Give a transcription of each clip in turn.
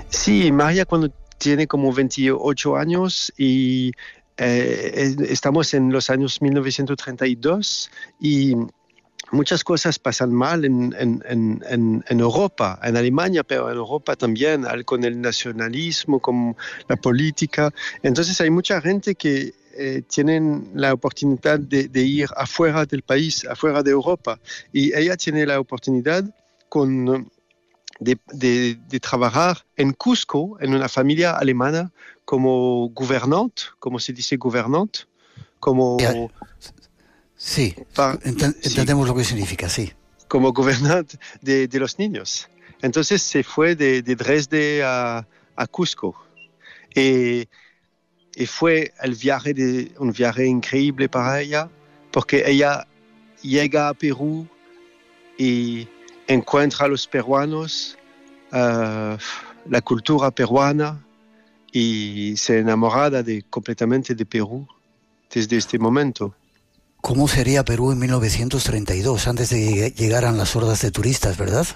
Sí, María cuando tiene como 28 años y estamos en los años 1932 y muchas cosas pasan mal en Europa, en Alemania, pero en Europa también, con el nacionalismo, con la política. Entonces hay mucha gente que tienen la oportunidad de ir afuera del país, afuera de Europa. Y ella tiene la oportunidad de trabajar en Cusco, en una familia alemana, como gobernante, como se dice gobernante, como... Sí, sí, entendemos lo que significa, sí. como gobernante de los niños. Entonces se fue de Dresde a Cusco. Y fue un viaje increíble para ella, porque ella llega a Perú y encuentra a los peruanos, la cultura peruana, y se enamora completamente de Perú desde este momento. ¿Cómo sería Perú en 1932, antes de que llegaran las hordas de turistas, verdad?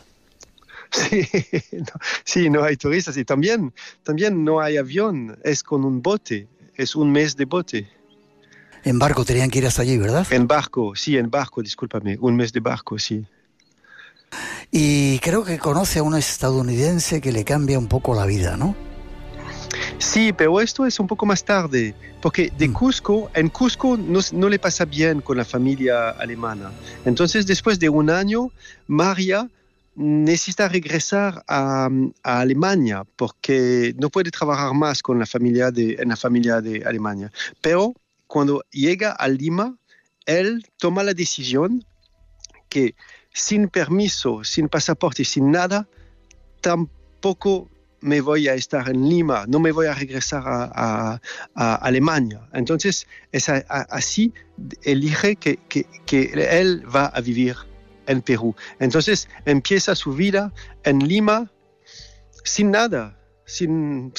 Sí, no hay turistas y también no hay avión, es con un bote, es un mes de bote. En barco tenían que ir hasta allí, ¿verdad? En barco, discúlpame, un mes de barco, sí. Y creo que conoce a un estadounidense que le cambia un poco la vida, ¿no? Sí, pero esto es un poco más tarde, porque en Cusco no le pasa bien con la familia alemana. Entonces, después de un año, María necesita regresar a Alemania, porque no puede trabajar más con en la familia de Alemania. Pero cuando llega a Lima, él toma la decisión que sin permiso, sin pasaporte, sin nada, tampoco me voy a estar en Lima, no me voy a regresar a Alemania. Entonces, así elige que él va a vivir en Perú. Entonces, empieza su vida en Lima sin nada, sin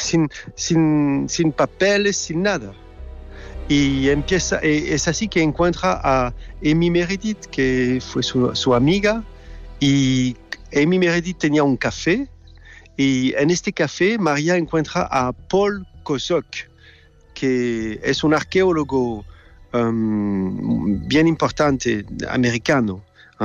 papeles, sin nada. Y es así que encuentra a Amy Meredith, que fue su amiga, y Amy Meredith tenía un café. Y en este café, María encuentra a Paul Kosok, que es un arqueólogo bien importante, americano.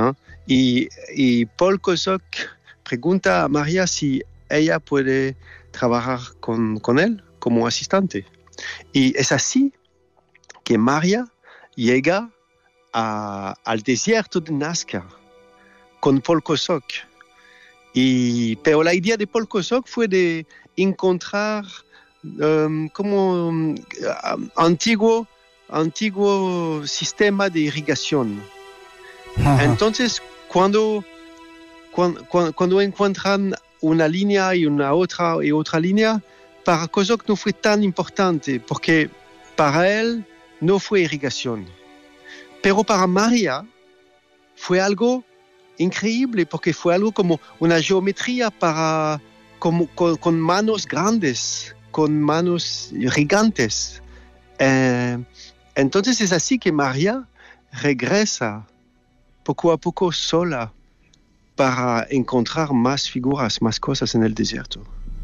Y Paul Kosok pregunta a María si ella puede trabajar con él como asistente. Y es así que María llega al desierto de Nazca con Paul Kosok. Pero la idea de Paul Kosok fue de encontrar antiguo sistema de irrigación. Ajá. Entonces, cuando encuentran una línea y otra línea, para Kosok no fue tan importante, porque para él no fue irrigación. Pero para María fue algo increíble, porque fue algo como una geometría con manos grandes, con manos gigantes. Entonces es así que María regresa poco a poco sola para encontrar más figuras, más cosas en el desierto.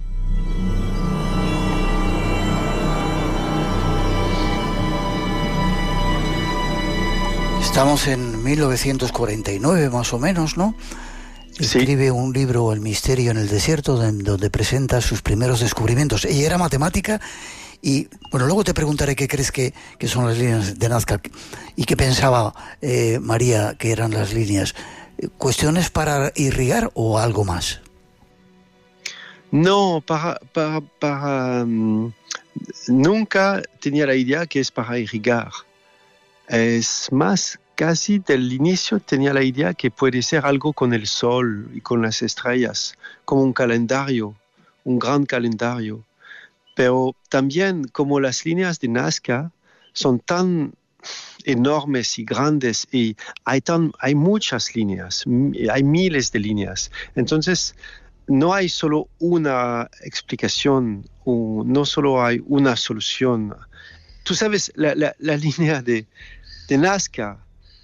Estamos en 1949 más o menos, ¿no? Escribe un libro, El misterio en el desierto, donde presenta sus primeros descubrimientos. Ella era matemática y, bueno, luego te preguntaré qué crees que son las líneas de Nazca y qué pensaba María que eran las líneas. ¿Cuestiones para irrigar o algo más? No, nunca tenía la idea que es para irrigar. Es más, casi del inicio tenía la idea que puede ser algo con el sol y con las estrellas, como un calendario, un gran calendario. Pero también como las líneas de Nazca son tan enormes y grandes y hay muchas líneas, hay miles de líneas. Entonces, no hay solo una explicación, no solo hay una solución. Tú sabes, la línea de Nazca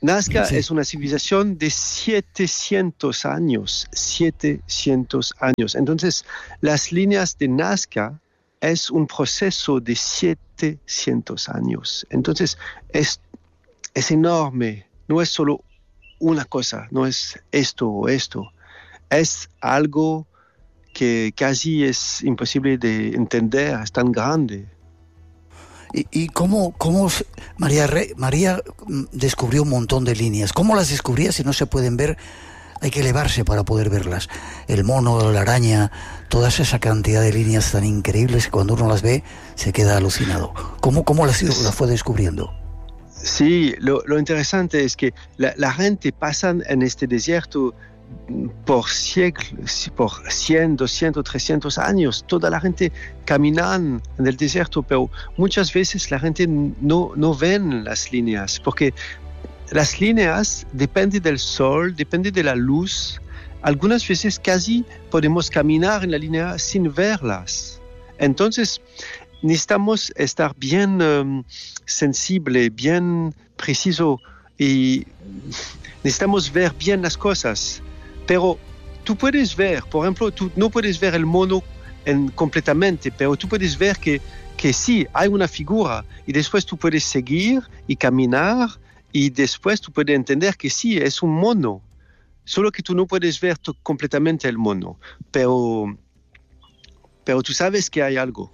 Nazca es una civilización de 700 años, 700 años. Entonces, las líneas de Nazca es un proceso de 700 años. Entonces, es enorme, no es solo una cosa, no es esto o esto, es algo que casi es imposible de entender, es tan grande. ¿Y cómo María descubrió un montón de líneas? ¿Cómo las descubría si no se pueden ver? Hay que elevarse para poder verlas. El mono, la araña, toda esa cantidad de líneas tan increíbles que cuando uno las ve se queda alucinado. ¿Cómo las fue descubriendo? Sí, lo interesante es que la gente pasa en este desierto por siglos, por 100, 200, 300 años. Toda la gente camina en el desierto, pero muchas veces la gente no ven las líneas, porque las líneas dependen del sol, dependen de la luz. Algunas veces casi podemos caminar en la línea sin verlas. Entonces, necesitamos estar bien sensible, bien preciso, y necesitamos ver bien las cosas. Pero tú puedes ver, por ejemplo, tú no puedes ver el mono completamente, pero tú puedes ver que sí, hay una figura, y después tú puedes seguir y caminar, y después tú puedes entender que sí, es un mono. Solo que tú no puedes ver completamente el mono, pero tú sabes que hay algo.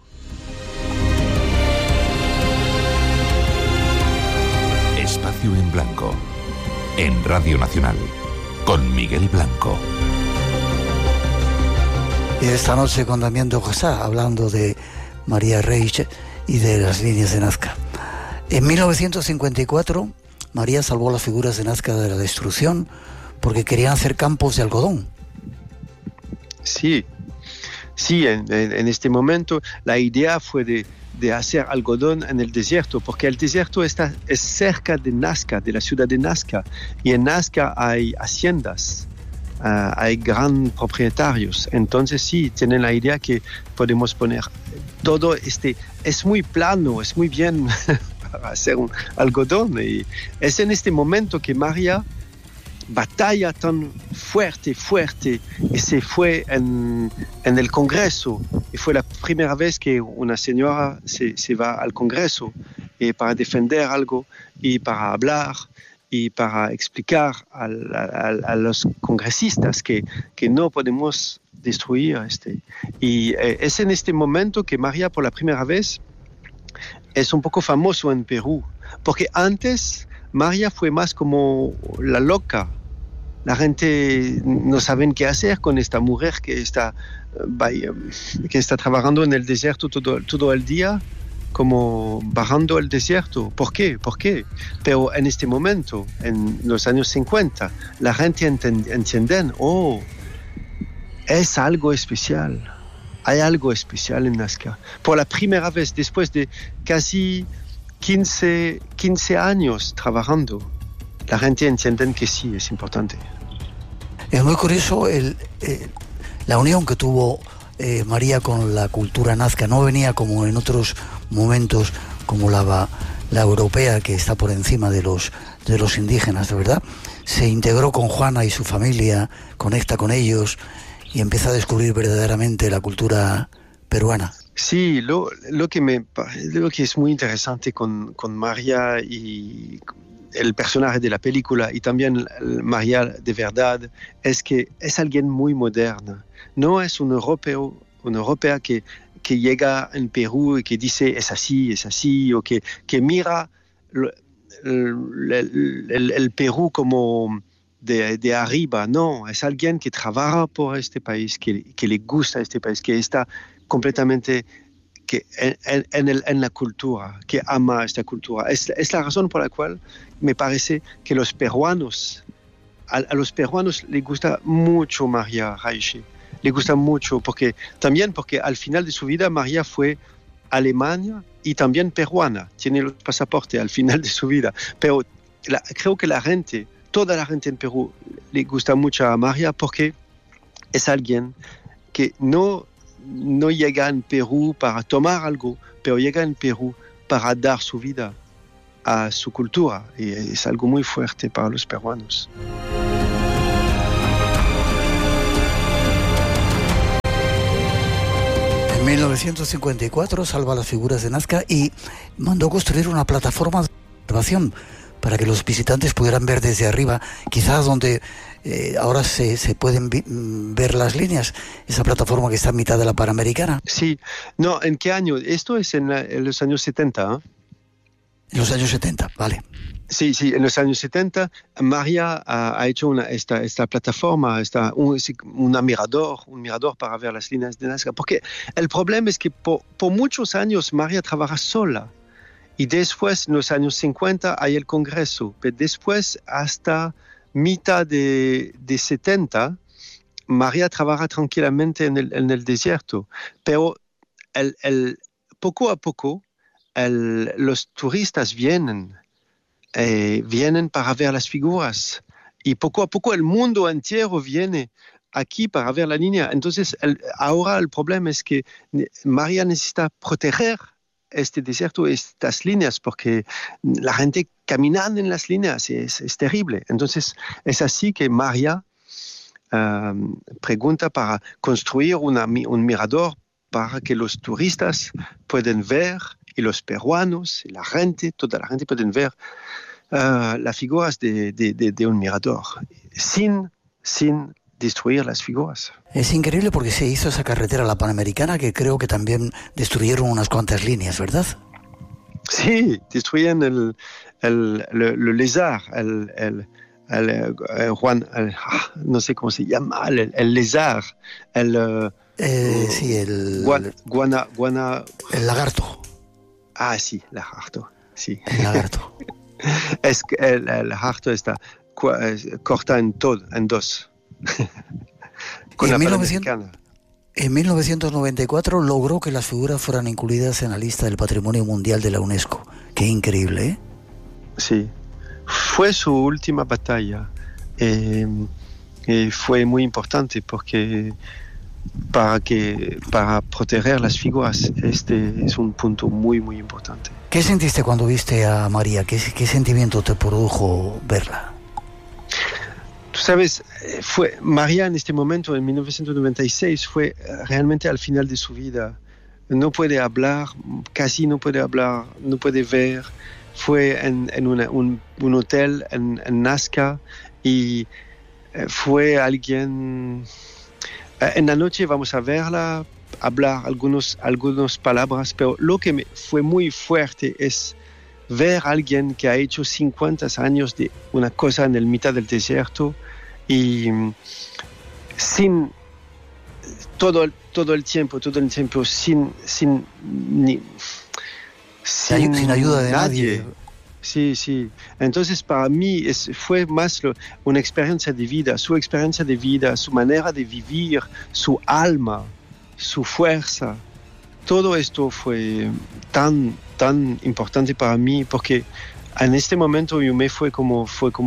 Espacio en Blanco, en Radio Nacional, con Miguel Blanco. Y esta noche con Damián de Ojasá, hablando de María Reich y de las líneas de Nazca. En 1954, María salvó las figuras de Nazca de la destrucción porque querían hacer campos de algodón. Sí, en este momento la idea fue de hacer algodón en el desierto, porque el desierto es cerca de Nazca, de la ciudad de Nazca, y en Nazca hay haciendas, hay gran propietarios. Entonces sí, tienen la idea que podemos poner todo es muy plano, es muy bien para hacer un algodón, y es en este momento que María batalla tan fuerte, y se fue en el Congreso, y fue la primera vez que una señora se va al Congreso para defender algo y para hablar y para explicar a los congresistas que no podemos destruir y es en este momento que María por la primera vez es un poco famoso en Perú, porque antes María fue más como la loca. La gente no sabe qué hacer con esta mujer que está trabajando en el desierto todo el día, como bajando el desierto. ¿Por qué? Pero en este momento, en los años 50, la gente entiende, es algo especial. Hay algo especial en Nazca. Por la primera vez, después de casi 15 años trabajando, la gente entiende que sí, es importante. Es muy curioso la unión que tuvo María con la cultura nazca. No venía como en otros momentos, como la europea, que está por encima de los indígenas, de verdad. Se integró con Juana y su familia, conecta con ellos y empieza a descubrir verdaderamente la cultura peruana. Sí, lo que es muy interesante con María y el personaje de la película y también María de verdad es que es alguien muy moderna. No es una europea que llega en Perú y que dice es así, o que mira el Perú como de arriba. No, es alguien que trabaja por este país, que le gusta este país, que está completamente en la cultura, que ama esta cultura. Es la razón por la cual me parece que los peruanos, a los peruanos les gusta mucho María Reich, le gusta mucho, porque al final de su vida María fue alemana y también peruana, tiene los pasaportes al final de su vida, pero creo que toda la gente en Perú le gusta mucho a María porque es alguien que no llega en Perú para tomar algo, pero llega en Perú para dar su vida. a su cultura y es algo muy fuerte para los peruanos. En 1954 salva las figuras de Nazca y mandó construir una plataforma de observación para que los visitantes pudieran ver desde arriba, quizás donde ahora se pueden ver las líneas, esa plataforma que está a mitad de la Panamericana. Sí, no, ¿en qué año? Esto es en los años 70, ¿eh? En los años 70, vale. Sí, en los años 70 María ha hecho esta plataforma, un mirador para ver las líneas de Nazca, porque el problema es que por muchos años María trabaja sola y después en los años 50 hay el Congreso, pero después hasta mitad de 70 María trabaja tranquilamente en el desierto, pero poco a poco los turistas vienen para ver las figuras y poco a poco el mundo entero viene aquí para ver la línea. Entonces ahora el problema es que María necesita proteger este desierto, estas líneas, porque la gente caminando en las líneas es terrible. Entonces es así que María pregunta para construir un mirador para que los turistas puedan ver y los peruanos, la gente, toda la gente pueden ver las figuras de un mirador sin destruir las figuras. Es increíble porque se hizo esa carretera, la Panamericana, que creo que también destruyeron unas cuantas líneas, ¿verdad? Sí, destruyen el Lézard, Juan, no sé cómo se llama, el Lézard, sí, el lagarto. Ah, sí, lagarto, sí. El lagarto. Es que el lagarto está corta en dos. Con la Panamericana. En 1994 logró que las figuras fueran incluidas en la lista del Patrimonio Mundial de la UNESCO. Qué increíble, ¿eh? Sí. Fue su última batalla. Fue muy importante porque para proteger las figuras, este es un punto muy, muy importante. ¿Qué sentiste cuando viste a María? ¿Qué sentimiento te produjo verla? Tú sabes, María en este momento, en 1996, fue realmente al final de su vida. No puede hablar, casi no puede hablar, no puede ver. Fue en un hotel en Nazca y fue alguien... En la noche vamos a verla, hablar algunas palabras, pero lo que fue muy fuerte es ver a alguien que ha hecho 50 años de una cosa en el mitad del desierto y sin todo el tiempo, sin ayuda de nadie. Sí. Entonces para mí fue más una experiencia de vida, su experiencia de vida, su manera de vivir, su alma, su fuerza. Todo esto fue tan importante para mí porque en este momento yo me fue como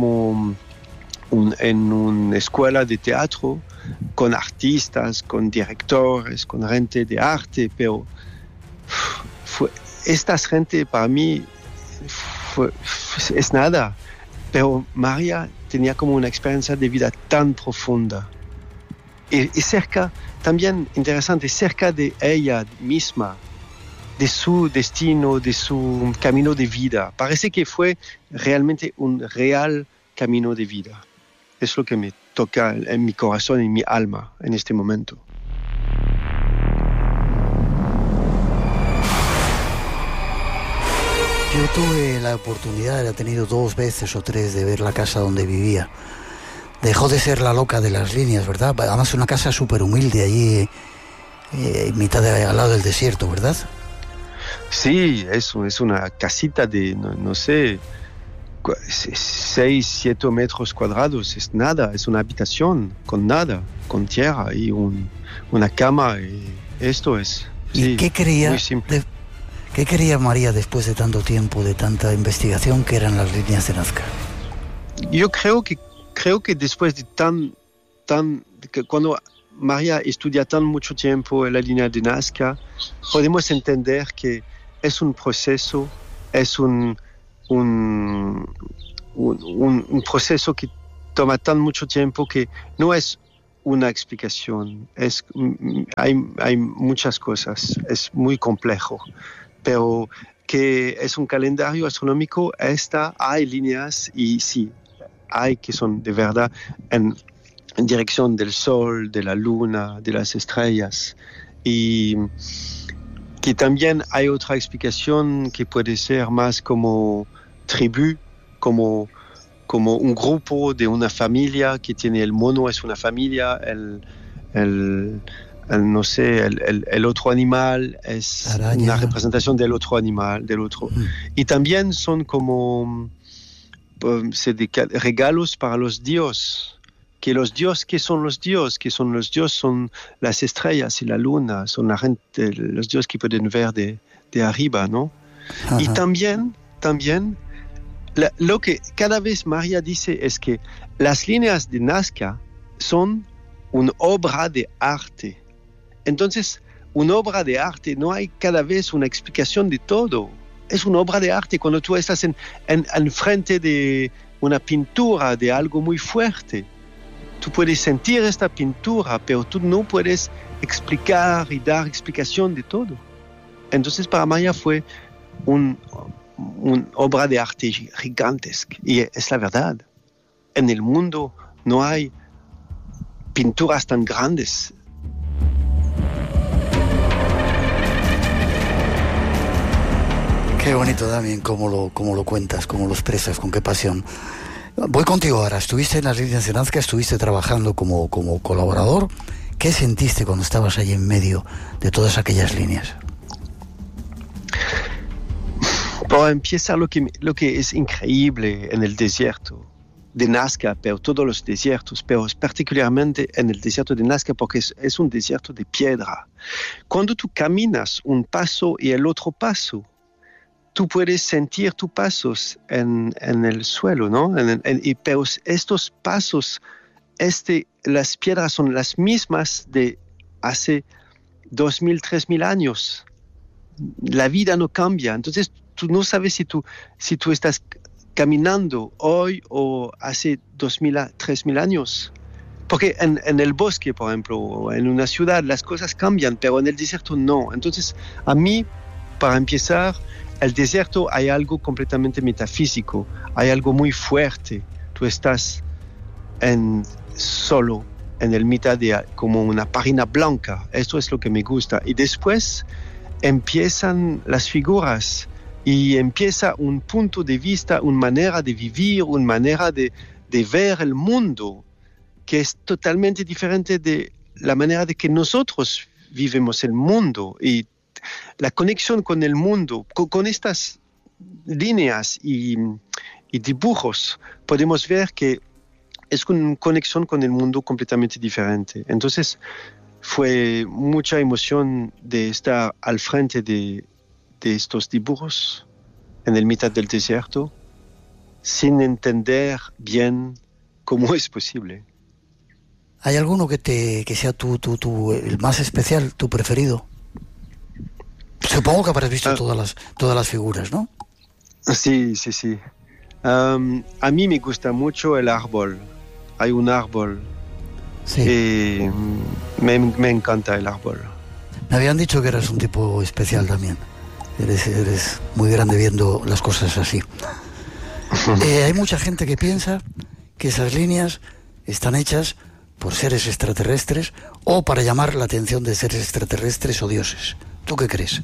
en una escuela de teatro con artistas, con directores, con gente de arte, pero esta gente para mí es nada, pero María tenía como una experiencia de vida tan profunda y cerca, también interesante, cerca de ella misma, de su destino, de su camino de vida. Parece que fue realmente un real camino de vida. Es lo que me toca en mi corazón y en mi alma en este momento. Yo tuve la oportunidad, he tenido 2 veces o 3 de ver la casa donde vivía. Dejó de ser la loca de las líneas, ¿verdad? Además una casa súper humilde allí, al lado del desierto, ¿verdad? Sí, es una casita de, no sé, 6, 7 metros cuadrados. Es nada, es una habitación con nada, con tierra y una cama. Y esto es ¿Y qué quería? Muy simple. ¿Qué quería María después de tanto tiempo, de tanta investigación, que eran las líneas de Nazca? Yo creo que después de que cuando María estudia tan mucho tiempo en la línea de Nazca, podemos entender que es un proceso, es un un proceso que toma tan mucho tiempo que no es una explicación, hay muchas cosas, es muy complejo, pero que es un calendario astronómico, hay líneas y sí, hay que son de verdad en dirección del Sol, de la Luna, de las estrellas, y que también hay otra explicación que puede ser más como tribu, como un grupo de una familia que tiene el mono es una familia, no sé, el otro animal es Araña. una representación del otro animal, del otro. Y también son como regalos para los dioses. Que los dioses, ¿qué son los dioses? Que son los dioses, son las estrellas y la luna, son la gente, los dioses que pueden ver de arriba, ¿no? Ajá. Y también lo que cada vez María dice es que las líneas de Nazca son una obra de arte. Entonces, una obra de arte no hay cada vez una explicación de todo. Es una obra de arte cuando tú estás en frente de una pintura, de algo muy fuerte. Tú puedes sentir esta pintura, pero tú no puedes explicar y dar explicación de todo. Entonces, para María fue una obra de arte gigantesca. Y es la verdad. En el mundo no hay pinturas tan grandes. Qué bonito, Damien, cómo lo cuentas, cómo lo expresas, con qué pasión. Voy contigo ahora. Estuviste en las líneas de Nazca, estuviste trabajando como colaborador. ¿Qué sentiste cuando estabas ahí en medio de todas aquellas líneas? Para empezar, lo que es increíble en el desierto de Nazca, pero todos los desiertos, pero particularmente en el desierto de Nazca, porque es un desierto de piedra. Cuando tú caminas un paso y el otro paso, tú puedes sentir tus pasos en el suelo, ¿no? Pero estos pasos, las piedras son las mismas de hace 2.000, 3.000 años. La vida no cambia. Entonces, tú no sabes si tú estás caminando hoy o hace 2.000, 3.000 años. Porque en el bosque, por ejemplo, o en una ciudad, las cosas cambian, pero en el desierto no. Entonces, a mí, para empezar, el desierto hay algo completamente metafísico, hay algo muy fuerte. Tú estás solo en el mitad de como una página blanca. Esto es lo que me gusta. Y después empiezan las figuras y empieza un punto de vista, una manera de vivir, una manera de ver el mundo que es totalmente diferente de la manera de que nosotros vivimos el mundo. Y la conexión con el mundo, con estas líneas y dibujos, podemos ver que es una conexión con el mundo completamente diferente. Entonces, fue mucha emoción de estar al frente de estos dibujos en el mitad del desierto, sin entender bien cómo es posible. ¿Hay alguno que sea el más especial, tu preferido? Supongo que habrás visto todas las figuras, ¿no? Sí. A mí me gusta mucho el árbol. Hay un árbol. Sí. Me encanta el árbol. Me habían dicho que eras un tipo especial también. Eres muy grande viendo las cosas así. Hay mucha gente que piensa que esas líneas están hechas por seres extraterrestres o para llamar la atención de seres extraterrestres o dioses. ¿Tú qué crees?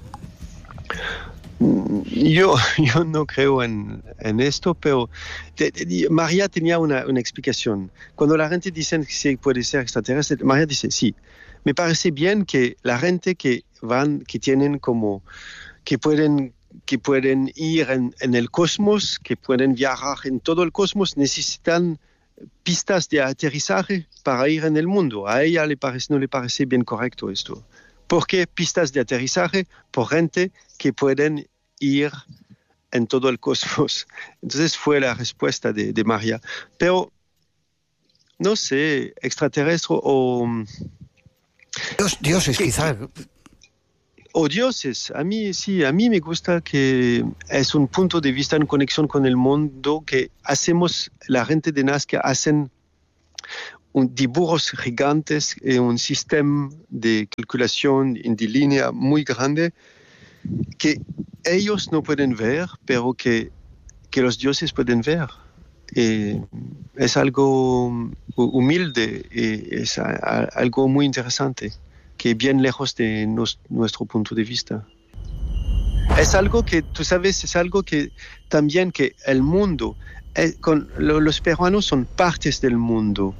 Yo no creo en esto, pero María tenía una explicación. Cuando la gente dice que sí puede ser extraterrestre, María dice sí. Me parece bien que la gente que tienen como que pueden ir en el cosmos, que pueden viajar en todo el cosmos, necesitan pistas de aterrizaje para ir en el mundo. A ella no le parece bien correcto esto. ¿Por qué pistas de aterrizaje? Por gente que pueden ir en todo el cosmos. Entonces fue la respuesta de María. Pero, no sé, extraterrestre o... Dioses, quizá. O dioses, a mí me gusta que es un punto de vista en conexión con el mundo que hacemos, la gente de Nazca hacen dibujos gigantes, un sistema de calculación en línea muy grande que ellos no pueden ver, pero que los dioses pueden ver. Es algo humilde, es algo muy interesante, que bien lejos de nuestro punto de vista. Es algo que, tú sabes, es algo que también que el mundo, los peruanos son partes del mundo.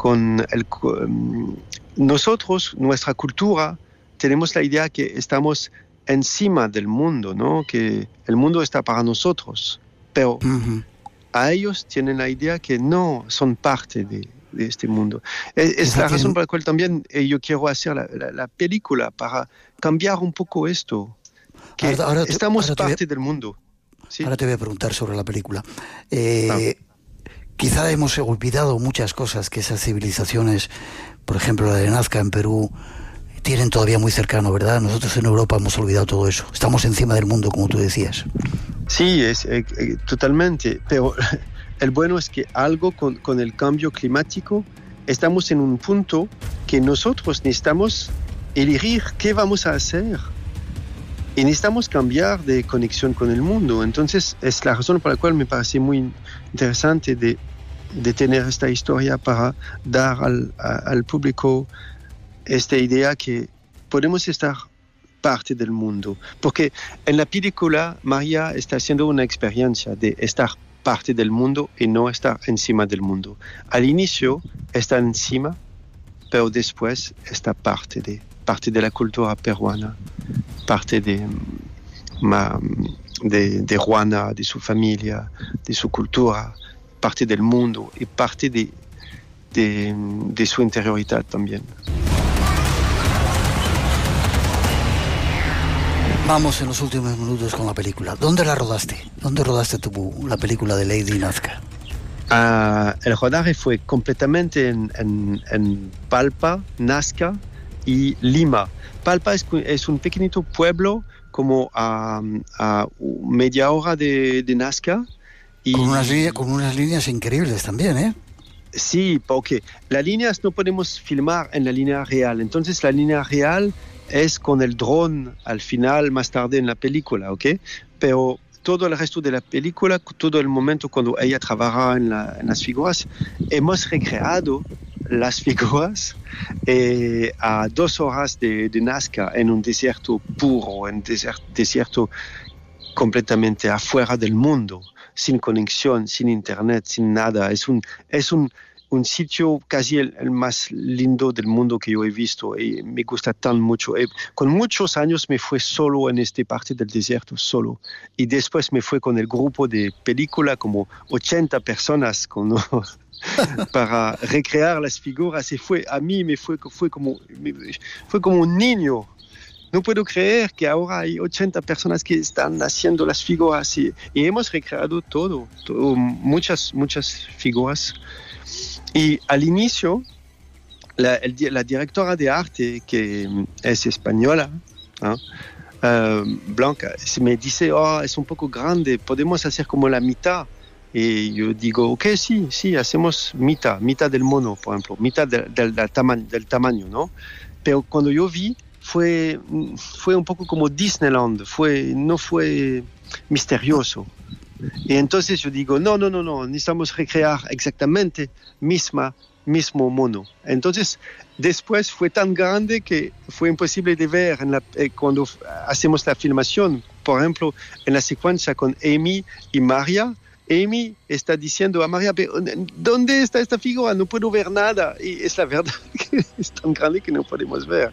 Nosotros, nuestra cultura, tenemos la idea que estamos encima del mundo, ¿no? Que el mundo está para nosotros, pero a ellos tienen la idea que no son parte de este mundo. Es la razón por la cual también yo quiero hacer la película, para cambiar un poco esto, que estamos parte del mundo. ¿Sí? Ahora te voy a preguntar sobre la película. Quizá hemos olvidado muchas cosas que esas civilizaciones, por ejemplo la de Nazca en Perú, tienen todavía muy cercano, ¿verdad? Nosotros en Europa hemos olvidado todo eso. Estamos encima del mundo, como tú decías. Sí, totalmente. Pero el bueno es que algo con el cambio climático, estamos en un punto que nosotros necesitamos elegir qué vamos a hacer. Y necesitamos cambiar de conexión con el mundo. Entonces, es la razón por la cual me parece muy interesante de tener esta historia, para dar al público esta idea que podemos estar parte del mundo. Porque en la película, María está haciendo una experiencia de estar parte del mundo y no estar encima del mundo. Al inicio está encima, pero después está parte de la cultura peruana, parte de Juana, de su familia, de su cultura, parte del mundo y parte de su interioridad también. Vamos en los últimos minutos con la película. ¿Dónde la rodaste? ¿Dónde rodaste la película de Lady Nazca? El rodaje fue completamente en Palpa, Nazca y Lima. Palpa es un pequeñito pueblo como a media hora de Nazca. Y con unas líneas increíbles también, ¿eh? Sí, porque las líneas no podemos filmar en la línea real. Entonces la línea real es con el dron al final, más tarde en la película, ¿ok? Pero todo el resto de la película, todo el momento cuando ella trabaja en las figuras, hemos recreado las figuras a 2 horas de Nazca, en un desierto puro, en desierto completamente afuera del mundo, sin conexión, sin internet, sin nada. Es un sitio casi el más lindo del mundo que yo he visto, y me gusta tan mucho. Con muchos años me fui solo en esta parte del desierto, solo. Y después me fui con el grupo de película, como 80 personas, para recrear las figuras. Y fue como un niño. No puedo creer que ahora hay 80 personas que están haciendo las figuras, y hemos recreado todo, muchas figuras. Y al inicio, la directora de arte, que es española, Blanca, me dice, es un poco grande, podemos hacer como la mitad. Y yo digo, ok, sí, hacemos mitad del mono, por ejemplo, mitad del tamaño, ¿no? Pero cuando yo vi, fue un poco como Disneyland, no fue misterioso. Y entonces yo digo, no, necesitamos recrear exactamente mismo mono. Entonces, después fue tan grande que fue imposible de ver cuando hacemos la filmación. Por ejemplo, en la secuencia con Amy y María, Amy está diciendo a María, ¿dónde está esta figura? No puedo ver nada. Y es la verdad que es tan grande que no podemos ver.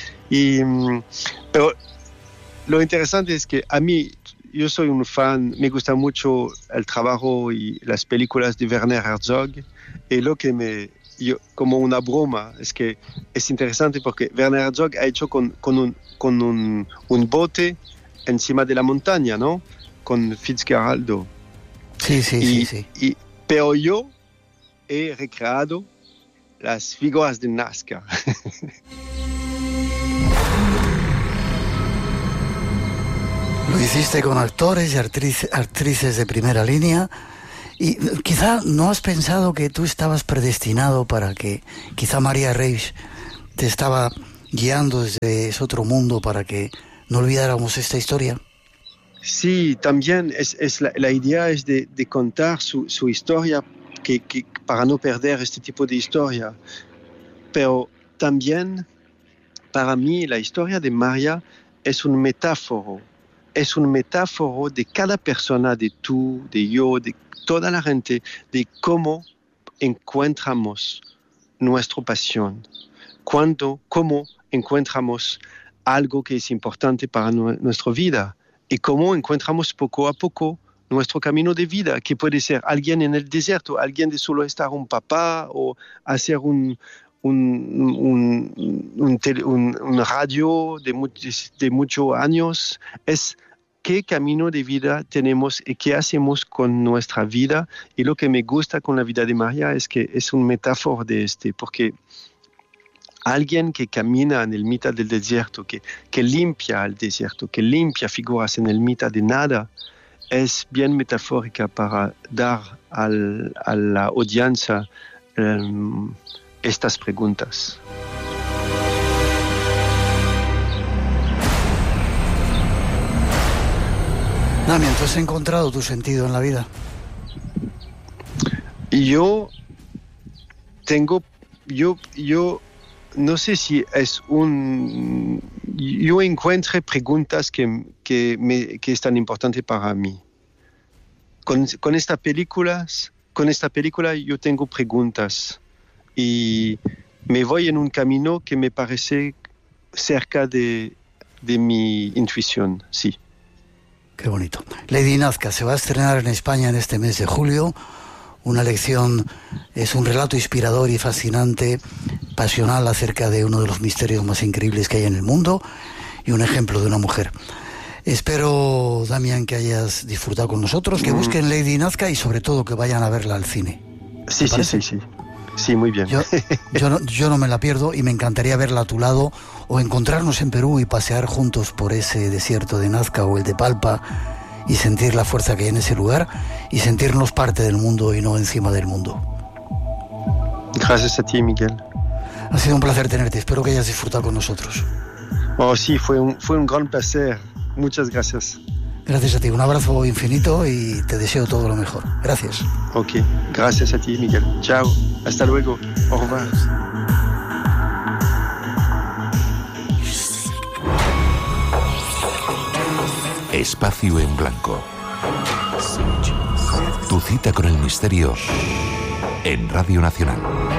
Pero lo interesante es que a mí, yo soy un fan, me gusta mucho el trabajo y las películas de Werner Herzog, y lo que como una broma, es que es interesante porque Werner Herzog ha hecho con un bote encima de la montaña, ¿no? Con Fitzgerald. Sí. Pero yo he recreado las figuras de Nazca. hiciste con actores y actrices de primera línea. Y quizá no has pensado que tú estabas predestinado para que quizá María Reis te estaba guiando desde ese otro mundo para que no olvidáramos esta historia. Sí, también la idea es de contar su historia que para no perder este tipo de historia. Pero también para mí la historia de María es un metáforo de cada persona, de tú, de yo, de toda la gente, de cómo encontramos nuestra pasión, cómo encontramos algo que es importante para nuestra vida y cómo encontramos poco a poco nuestro camino de vida, que puede ser alguien en el desierto, alguien de solo estar un papá o hacer un radio de muchos años. Es qué camino de vida tenemos y qué hacemos con nuestra vida. Y lo que me gusta con la vida de María es que es un metáforo de porque alguien que camina en el mitad del desierto, que limpia el desierto, que limpia figuras en el mitad de nada, es bien metafórica para dar a la audiencia estas preguntas. Damián, ¿tú has encontrado tu sentido en la vida? Yo no sé si es yo encuentro preguntas que están importantes para mí. Con esta película yo tengo preguntas y me voy en un camino que me parece cerca de mi intuición, sí. Qué bonito. Lady Nazca se va a estrenar en España en este mes de julio. Una lección, es un relato inspirador y fascinante, pasional acerca de uno de los misterios más increíbles que hay en el mundo y un ejemplo de una mujer. Espero, Damián, que hayas disfrutado con nosotros, que busquen Lady Nazca y sobre todo que vayan a verla al cine. Sí. Sí, muy bien. Yo no me la pierdo y me encantaría verla a tu lado o encontrarnos en Perú y pasear juntos por ese desierto de Nazca o el de Palpa y sentir la fuerza que hay en ese lugar y sentirnos parte del mundo y no encima del mundo. Gracias a ti, Miguel. Ha sido un placer tenerte. Espero que hayas disfrutado con nosotros. Oh, sí, fue un gran placer. Muchas gracias. Gracias a ti. Un abrazo infinito y te deseo todo lo mejor. Gracias. Ok. Gracias a ti, Miguel. Chao. Hasta luego. Au revoir. Espacio en Blanco. Tu cita con el misterio en Radio Nacional.